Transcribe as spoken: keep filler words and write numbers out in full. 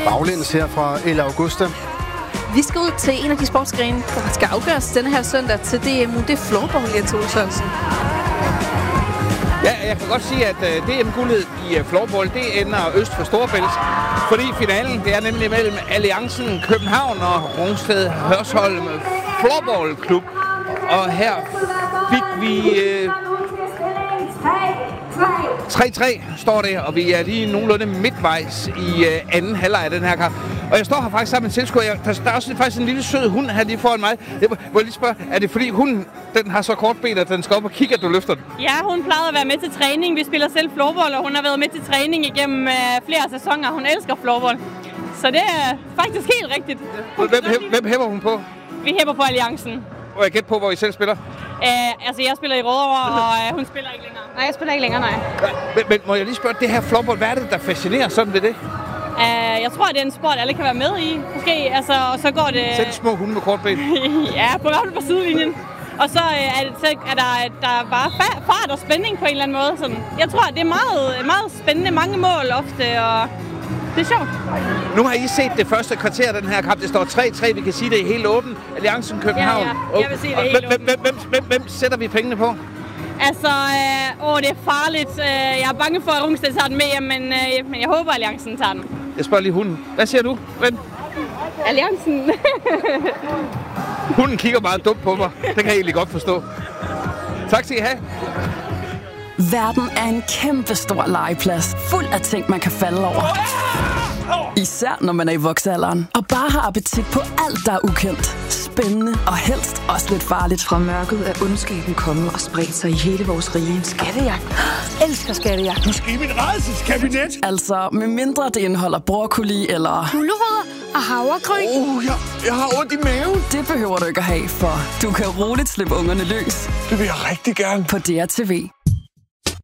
baglæns her fra El Augusta. Vi skal ud til en af de sportsgrene, der skal afgøres denne her søndag til D M U. Det er floorball, Jens Ole Sørensen. Ja, jeg kan godt sige, at uh, D M-guldet i uh, floorball, det ender øst for Storebælt. Fordi finalen, det er nemlig mellem Alliancen København og Rungsted Hørsholm Floorball Klub. Og her fik vi uh, tre tre, står det, og vi er lige nogenlunde midtvejs i uh, anden halvleg af den her kamp. Og jeg står her faktisk sammen med en tilskuer. Der, der er også faktisk en lille sød hund her lige foran mig. Jeg må lige spørge, er det fordi hunden den har så kort ben, at den skal op og kigge, at du løfter den? Ja, hun plejede at være med til træning. Vi spiller selv floorball, og hun har været med til træning igennem uh, flere sæsoner. Hun elsker floorball. Så det er faktisk helt rigtigt. Hvem, hvem, hvem hæpper hun på? Vi hæpper på Alliancen. Og jeg gætter på, hvor I selv spiller? Uh, altså, jeg spiller i Rødovre, og uh, hun spiller ikke længere. Nej, jeg spiller ikke længere, nej. Men, men må jeg lige spørge, det her floorball, hvad er det, der fascinerer sådan ved det? Uh, jeg tror, det er en sport, alle kan være med i. Måske, altså, og så går det... Selv små hunde med kort ben? Ja, på hvert fald på sidelinjen. Og så uh, er, det, så er der, der er bare fart og spænding på en eller anden måde. Sådan. Jeg tror, det er meget, meget spændende. Mange mål ofte, og det er sjovt. Nu har I set det første kvarter af den her kamp. Det står tre tre. Vi kan sige, det er helt åbent. Alliancen København. Ja, ja. Jeg vil sige, det er helt hvem, hvem, hvem, hvem, hvem sætter vi pengene på? Altså, øh, åh, det er farligt. Øh, jeg er bange for, at Rungsted tager den med hjem, men, øh, men jeg håber, at Alliancen tager den. Jeg spørger lige hunden. Hvad siger du, ven? Alliancen. Hunden kigger meget dumt på mig. Det kan jeg egentlig godt forstå. Tak skal I have. Verden er en kæmpe stor legeplads, fuld af ting, man kan falde over. Især når man er i voksealderen og bare har appetit på alt, der er ukendt, spændende og helst også lidt farligt. Fra mørket er ondskaben kommet og spredt sig i hele vores rige. Skattejagt. Elsker skattejagt. Du skal i min rædselskabinet. Altså, med mindre det indeholder broccoli eller gulerødder og havregryn. Oh, jeg, jeg har ondt i maven. Det behøver du ikke at have, for du kan roligt slippe ungerne løs. Det vil jeg rigtig gerne. På D R T V.